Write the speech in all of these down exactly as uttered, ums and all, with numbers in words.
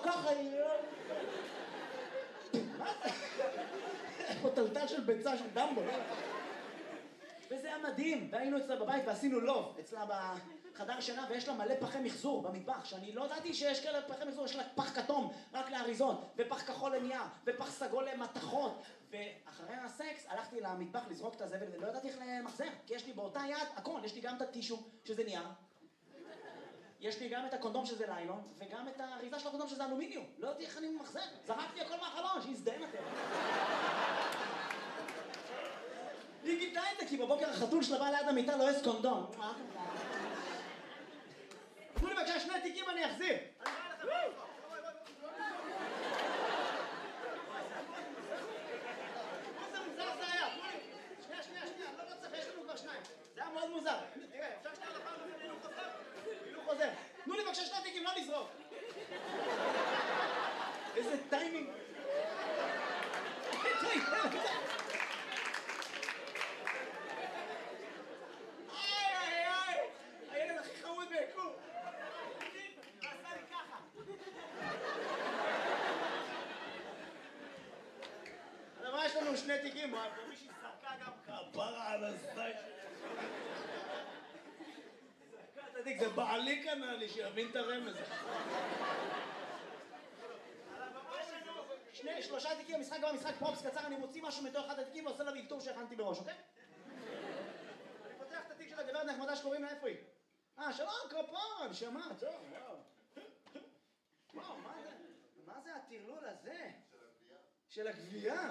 ככה יהיה. מה זה? יש פה טלטל של ביצה של דמבו. וזה היה מדהים, והיינו אצלה בבית ועשינו לוב, אצלה בחדר שינה, ויש לה מלא פחי מחזור במטבח, שאני לא ידעתי שיש כאלה פחי מחזור, יש לה פח כתום רק לאריזות, ופח כחול לנייר, ופח סגול למתכות, ואחרי הסקס הלכתי למטבח לזרוק את הזבל, ולא ידעתי איך למחזר, כי יש לי באותה יד הכל, יש לי גם את הטישו שזה נייר, יש לי גם את הקונדום שזה ליילון, וגם את האריזה של הקונדום שזה אלומיניום, לא ידעתי איך אני ממחזר, זרקתי הכל מהחלון, שיזדהם אתם. היא גיתה את זה, כי בבוקר החתול שלה בא ליד המיטה לא יש קונדום. תנו לי בבקשה שני תיקים אני אחזיר. איזה מוזר זה היה. שנייה, שנייה, שנייה, לא לא צריך, יש לנו כבר שניים. זה היה מאוד מוזר. תראה, אפשר שנייה לפעם לפעמים הילוך חוזר? הילוך חוזר. תנו לי בבקשה שני תיקים, לא לזרוק. איזה טיימינג. מה יש לנו שני תיקים? ומישהי שרקה גם כפרה על הזית. זרקה, תדיק, זה בעלי קנה לי שיבין את הרמז. שני, שלושה תיקים, המשחק גם המשחק פרופס קצר, אני מוציא משהו מתוך אחד התיקים ועושה לה ויקטור שהכנתי בראש, אוקיי? אני פותח את התיק של הגברת נחמדה שקוראים לה, איפה היא? אה, שלום, כפרה, נשמה, טוב, וואו. וואו, מה זה? מה זה הטרלול הזה? של הגבייה.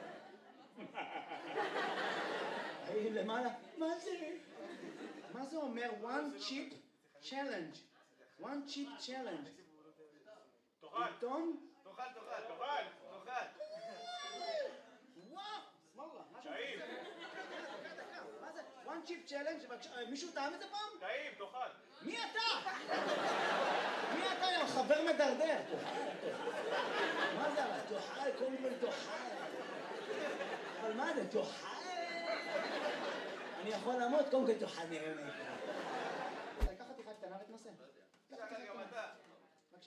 היי, למעלה. מה זה? מה זה אומר? one chip challenge. one chip challenge. תאכל. עיתון? תאכל, תאכל, תאכל, תאכל. וואו, סמאללה. טעים. מה זה? one chip challenge? מישהו טעם את זה פעם? טעים, תאכל. מי אתה? מי אתה? יא חבר מדרדר. מה זה? תאכל, קודם כל תאכל. אבל מה זה? תאכל? אני יכול למות, קודם כל תאכל נראה לי. לקח חתיכה קטנה ותנסה. תאכל גם אתה. בבקשה.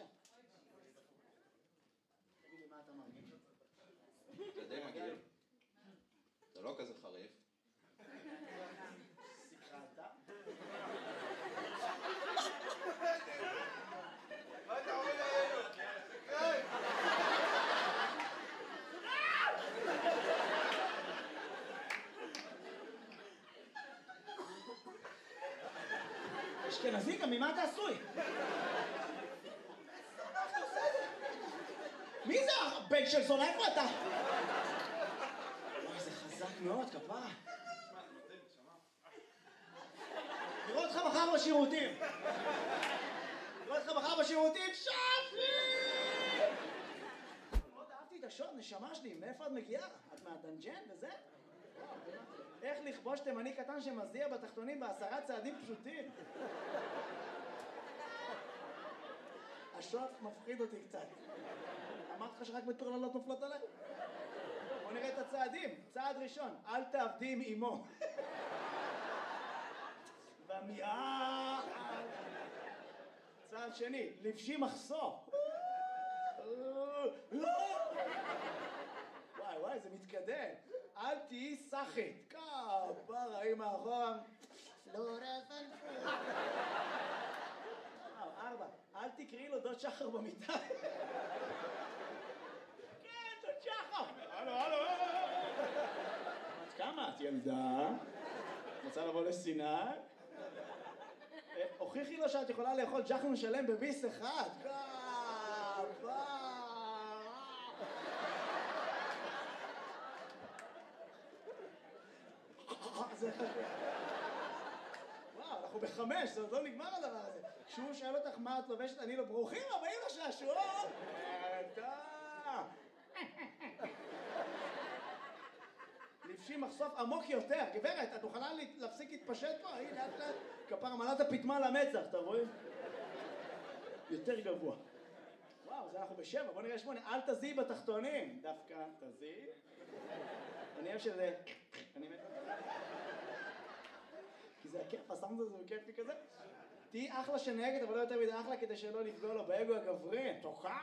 תגיד לי מה אתה מרגיש? זה די מגעיל. זה לא כזה חריף. סיכרת? מה אתה עומד עלינו? אשכנזי, גם ממה אתה עשוי? מי זה הבן של זונה? איפה אתה? וואי, זה חזק מאוד, כפרה. נראה אותך מחר בשירותים. נראה אותך מחר בשירותים, שפי! מאוד אהבתי את השוט, נשמה שלי, מאיפה את מגיעה? את מהדנג'ן וזה? איך לכבוש תימני קטן שמזיע בתחתונים בעשרה צעדים פשוטים? השוט מפחיד אותי קצת. אמרת לך שרק מטורללות נופלות עליי? בוא נראה את הצעדים. צעד ראשון, אל תעבדי עם אמו. במיעה. צעד שני, לבשי מחסור. וואי וואי, זה מתקדם. אל תהי סחית. כפרה, היא מאחורה. פלורה פלפול. וואו, ארבע. אל תקראי לו דוד שחר במיטה. כן, דוד שחר. הלו, הלו. את כמה? את ילדה? רוצה לבוא לסיני? הוכיחי לו שאת יכולה לאכול ג'חנון שלם בביס אחד. כפרה. וואו, אנחנו בחמש, זה עוד לא נגמר הדבר הזה. כשהוא שאל אותך מה את לובשת, אני לא ברוכים הבאים לשעשועון. לבשי מחשוף עמוק יותר. גברת, את מוכנה להפסיק להתפשט פה? הנה, לאט לאט. כפרה מלאת הפטמה למצח, אתה רואה? יותר גבוה. וואו, זה אנחנו בשבע, בוא נראה שמונה. אל תזיעי בתחתונים. דווקא תזיעי. אני אוהב שזה... אני מת... כי זה הכיף, הסאונד הזה הוא כיפי כזה. תהי אחלה שנהגת, אבל לא יותר מדי אחלה כדי שלא לפגוע לו באגו הגברי. תאכל!